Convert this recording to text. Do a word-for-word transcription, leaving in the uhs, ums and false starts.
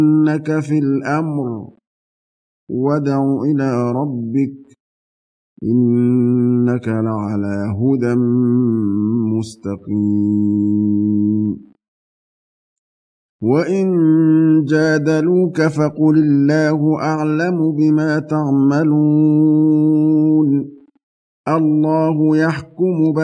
يفتننك في الأمر وادع إلى ربك إنك لعلى هدى مستقيم وإن جادلوك فقل الله أعلم بما تعملون الله يحكم